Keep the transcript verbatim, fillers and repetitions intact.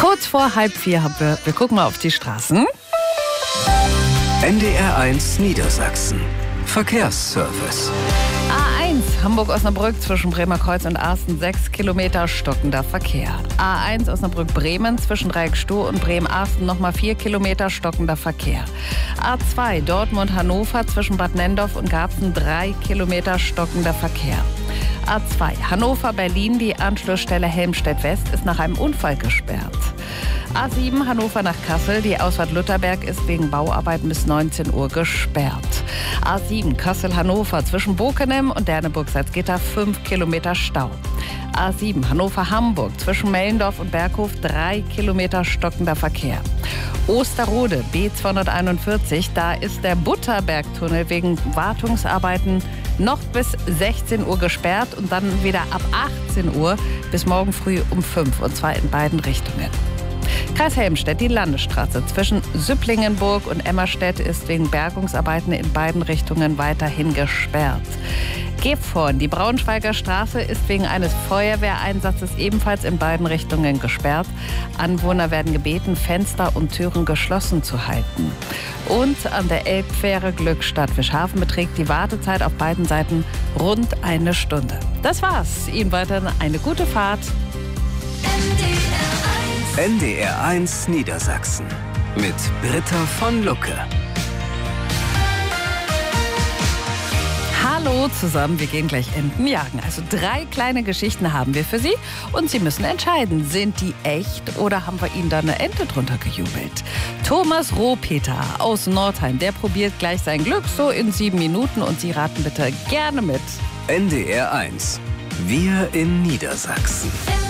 Kurz vor halb vier haben wir, wir gucken mal auf die Straßen. N D R eins Niedersachsen. Verkehrsservice. A eins Hamburg-Osnabrück zwischen Bremer Kreuz und Arsten, sechs Kilometer stockender Verkehr. A eins Osnabrück-Bremen zwischen Dreieckstoh und Bremen-Arsten nochmal vier Kilometer stockender Verkehr. A zwei Dortmund-Hannover zwischen Bad Nendorf und Garbsen, drei Kilometer stockender Verkehr. A zwei Hannover-Berlin, die Anschlussstelle Helmstedt-West ist nach einem Unfall gesperrt. A sieben Hannover nach Kassel, die Ausfahrt Lutherberg ist wegen Bauarbeiten bis neunzehn Uhr gesperrt. A sieben Kassel-Hannover zwischen Bokenem und Derneburg-Salzgitter, fünf Kilometer Stau. A sieben Hannover-Hamburg zwischen Mellendorf und Berghof, drei Kilometer stockender Verkehr. Osterrode B zweihunderteinundvierzig, da ist der Butterbergtunnel wegen Wartungsarbeiten noch bis sechzehn Uhr gesperrt und dann wieder ab achtzehn Uhr bis morgen früh um fünf, und zwar in beiden Richtungen. Kreis Helmstedt, die Landesstraße zwischen Süpplingenburg und Emmerstedt ist wegen Bergungsarbeiten in beiden Richtungen weiterhin gesperrt. Gifhorn, die Braunschweiger Straße ist wegen eines Feuerwehreinsatzes ebenfalls in beiden Richtungen gesperrt. Anwohner werden gebeten, Fenster und Türen geschlossen zu halten. Und an der Elbfähre Glückstadt-Fischhafen beträgt die Wartezeit auf beiden Seiten rund eine Stunde. Das war's. Ihnen weiterhin eine gute Fahrt. N D R eins Niedersachsen mit Britta von Lucke. Hallo zusammen, wir gehen gleich Enten jagen. Also drei kleine Geschichten haben wir für Sie und Sie müssen entscheiden, sind die echt oder haben wir Ihnen da eine Ente drunter gejubelt? Thomas Rohpeter aus Nordheim, der probiert gleich sein Glück so in sieben Minuten und Sie raten bitte gerne mit. N D R eins. Wir in Niedersachsen.